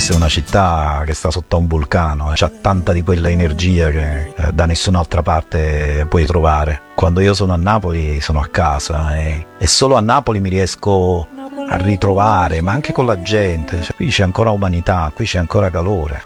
Questa è una città che sta sotto a un vulcano, c'ha tanta di quella energia che da nessun'altra parte puoi trovare. Quando io sono a Napoli sono a casa e solo a Napoli mi riesco a ritrovare, ma anche con la gente. Cioè, qui c'è ancora umanità, qui c'è ancora calore.